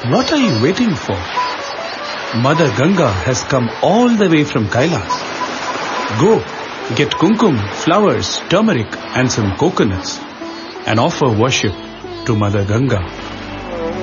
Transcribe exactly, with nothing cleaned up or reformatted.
What are you waiting for? Mother Ganga has come all the way from Kailas. Go, get kumkum, flowers, turmeric and some coconuts and offer worship to Mother Ganga.